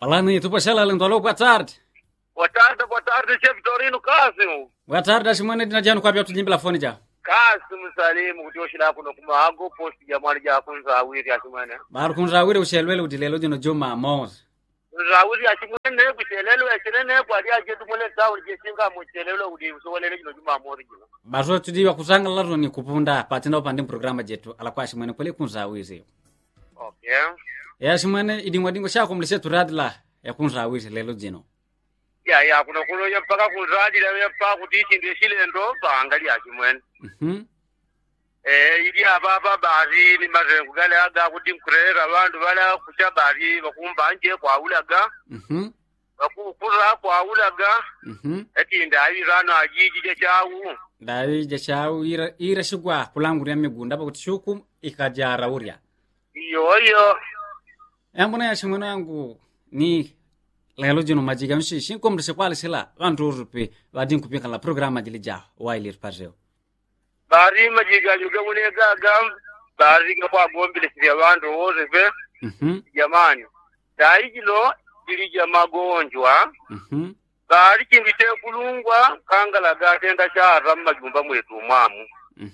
Falando tu pashala lendo alô, boa tarde. Boa tarde, chefe Vitorino Cássio. Boa tarde, ashimwene dinajano kwa bya tujimbila foni ja. Cássio Musalimu kutoshila kuno kumago posti ya mwali ja kunza awiri ashimwene. Baru kunrawire ushelwele udilelo dino Juma Mos. Zawiri ashimwene kutelelo ashirene kwa dia jetu mole sawo jesinga mutelelo udi usolele dino Juma Mos dino. Baru tudiwa kusanga laro ni kupunda patina upande programa jetu alakwa ashimwene pele kunrawire. Okay. Ya ashimwene idingwadingo shako mlise turadla ya kunrawire lelo dino. Ya kuna kuno ya paka kunradila ya paka kutishi ndeshile ndo baangalia ashimwene. Ili ababa bari ni mazengu gale aga kudimkurera abantu bala kuchabari bakumbanje kwa ulaga bakukura kwa ulaga eti ndayi rano ajiji chawu ndayi chawu ira shugwa kulangurya migunda bakutishuku ikajara urya iyo yambona yashimwana yangu ni lelo jino majiga mshishi komrishe kwale sila bantu rupe badinkupika la programa dilija wailir parjeo bari majiga yuga unega gam bari kwa gombile siya bantu wote pe jamani dai jilo dilija magonjwa bari kimbite kulungwa kangala gatenda cha majumba mwetu mwamu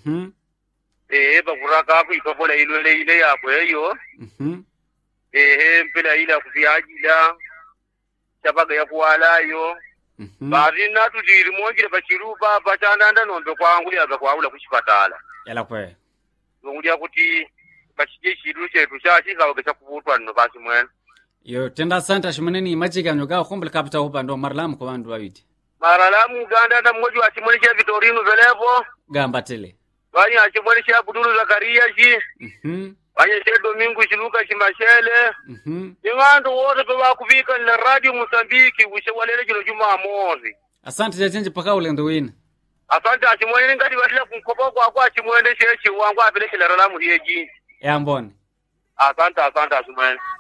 bakuraka ku itobola ile yakwe eyo mpela ile kuziajila chabaga ya kuwalayo bari natu diri mongire bachiruba bachandanda nombe kwangulya kwaula kuchipatala yala kwe ngulya kuti bachije chiru chetu chashika bakcha kubutwa no basi mwene yo tenda santa shimeneni majiga nyoga khombele kapita upando maralamu kwa bandu babiti maralamu ganda na mmoja wa chimoni cha Vitorino Velevo gamba tele bani achimoni cha Abdul Zakaria ji bani cha Domingo Chiluka Chimashele Niwandu wote kwa kufika na radio Mozambiki wishewalele jino Juma Mozi. Asante jajenje paka ulendo wina. Asante achimwene ngati watila kumkopo kwa achimwene shechi wangu apeleke la ralamu hiye jini. Ya mboni. Asante achimwene.